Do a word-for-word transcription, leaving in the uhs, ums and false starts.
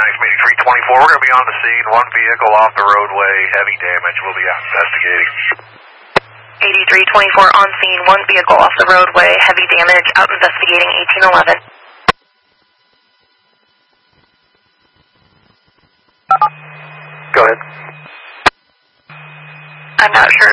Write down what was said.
ninety-nine from eighty-three twenty-four. We're going to be on the scene. One vehicle off the roadway, heavy damage. We'll be out investigating. eighty-three twenty-four on scene, one vehicle off the roadway, heavy damage, out investigating eighteen eleven. Go ahead. I'm not sure